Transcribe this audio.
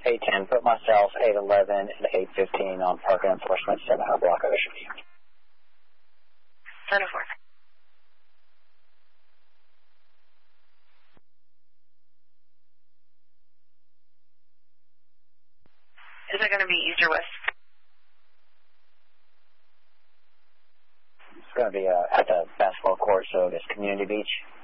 810, put myself 811 and 815 on parking enforcement, 700 block Ocean View. 704. Is it going to be east or west? It's going to be at the basketball court, so it's Community Beach.